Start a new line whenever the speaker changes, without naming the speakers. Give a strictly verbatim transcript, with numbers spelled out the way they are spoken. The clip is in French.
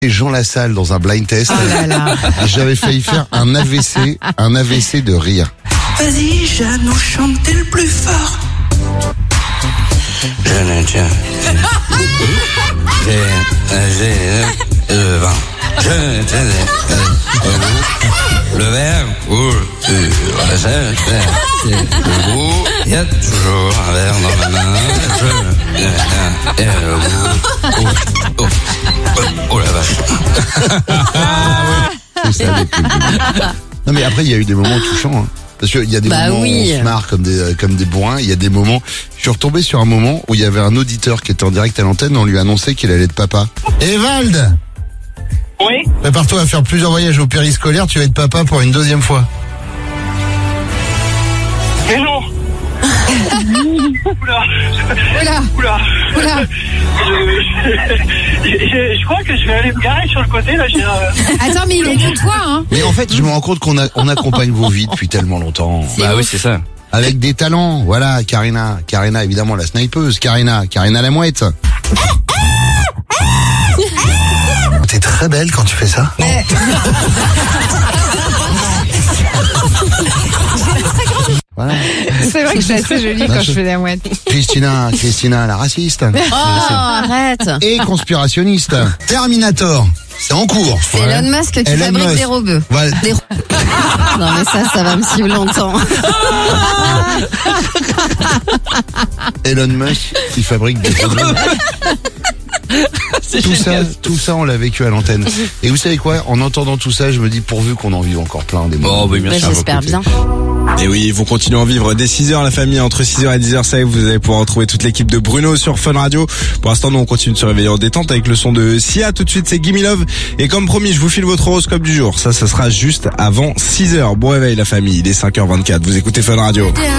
Jean Lassalle dans un blind test.
Oh là là.
Et j'avais failli faire un A V C, un A V C de rire.
Vas-y, Jeannot, chantez le plus fort. Je ne tiens. J'ai, j'ai le vent. Je ne tiens le verre ou la chaise. Debout, il y a toujours un verre dans ma main. Je et le bout. Oh, oh, oh, oh la vache.
C'est ça, les plus beaux. Non mais après il y a eu des moments touchants. Hein. Parce qu'il y a des
bah
moments
oui.
où on se marre comme des, comme des bourrins. Il y a des moments... Je suis retombé sur un moment où il y avait un auditeur qui était en direct à l'antenne. On lui annonçait qu'il allait être papa. Evald,
Oui.
prépare-toi à faire plusieurs voyages au périscolaire. Tu vas être papa pour une deuxième fois.
Mais non. Oula.
Oula.
Oula.
Oula.
Je, je, je crois que je vais aller me garer sur le côté là. J'ai, euh...
Attends, mais il est de toi, hein.
Mais en fait, je me rends compte qu'on a, on accompagne vos vies depuis tellement longtemps.
C'est
Bah
ouf.
oui, c'est ça.
Avec des talents. Voilà, Karina. Karina, évidemment, la snipeuse. Karina. Karina la mouette. T'es très belle quand tu fais ça. Voilà.
C'est vrai que je suis assez jolie quand je fais la mouette.
Christina, Christina, la raciste.
Oh, arrête.
Et conspirationniste. Terminator. C'est en cours.
C'est Elon Musk qui
Elon
fabrique
Musk.
des robots.
Voilà.
Des ro- non mais ça, ça va me suivre longtemps.
Elon Musk qui fabrique des robots. Tout ça, tout ça, on l'a vécu à l'antenne. Et vous savez quoi? En entendant tout ça, je me dis pourvu qu'on en vive encore plein des moments.
Oh, bah, bien
Bah,
sûr.
j'espère bien.
Et oui, ils vont continuer à en vivre dès six heures la famille, entre six heures et dix heures, ça y est, vous allez pouvoir retrouver toute l'équipe de Bruno sur Fun Radio. Pour l'instant, nous on continue de se réveiller en détente avec le son de Sia. Tout de suite, c'est Gimme Love. Et comme promis, je vous file votre horoscope du jour. Ça, ça sera juste avant six heures. Bon réveil la famille, il est cinq heures vingt-quatre. Vous écoutez Fun Radio.